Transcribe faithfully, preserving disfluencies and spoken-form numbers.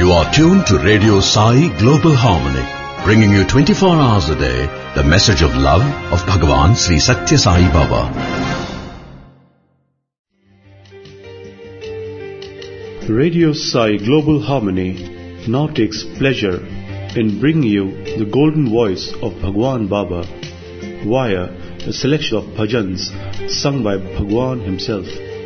You are tuned to Radio Sai Global Harmony, bringing you twenty-four hours a day the message of love of Bhagavan Sri Satya Sai Baba. Radio Sai Global Harmony now takes pleasure in bringing you the golden voice of Bhagwan Baba via a selection of bhajans sung by Bhagwan himself.